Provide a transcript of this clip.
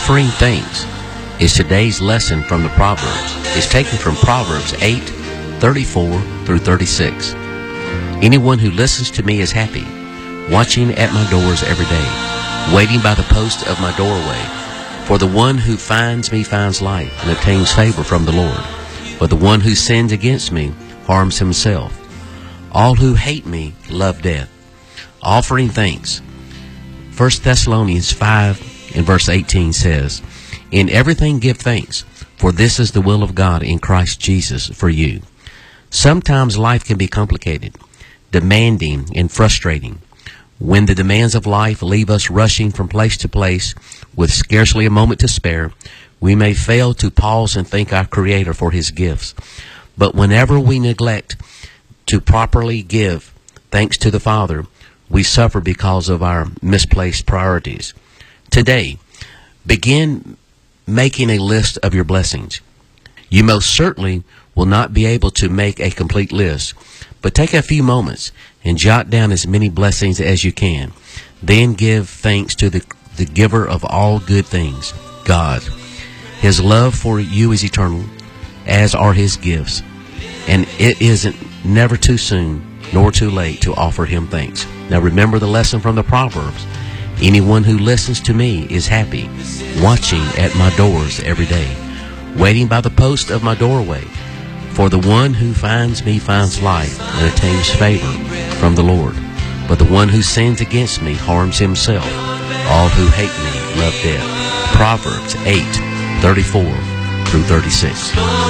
Offering thanks is today's lesson from the Proverbs. It's taken from Proverbs 8:34 through 36. Anyone who listens to me is happy, watching at my doors every day, waiting by the post of my doorway. For the one who finds me finds life and obtains favor from the Lord. But the one who sins against me harms himself. All who hate me love death. Offering thanks. 1 Thessalonians 5 and verse 18 says, "In everything give thanks, for this is the will of God in Christ Jesus for you." Sometimes life can be complicated, demanding, and frustrating. When the demands of life leave us rushing from place to place with scarcely a moment to spare, we may fail to pause and thank our Creator for His gifts. But whenever we neglect to properly give thanks to the Father, we suffer because of our misplaced priorities. Today, begin making a list of your blessings. You most certainly will not be able to make a complete list, but take a few moments and jot down as many blessings as you can. Then give thanks to the giver of all good things, God. His love for you is eternal, as are His gifts, and it isn't never too soon nor too late to offer Him thanks. Now remember the lesson from the Proverbs. Anyone who listens to me is happy, watching at my doors every day, waiting by the post of my doorway. For the one who finds me finds life and attains favor from the Lord. But the one who sins against me harms himself. All who hate me love death. Proverbs 8:34 through 36.